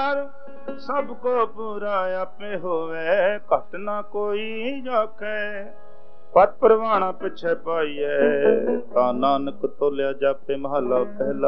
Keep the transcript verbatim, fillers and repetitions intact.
हर सबको पूरा आपे होवे, घट ना कोई जाके। पत परवाना पिछे पाइए, ता नानक तोलिया जापे महला पहला।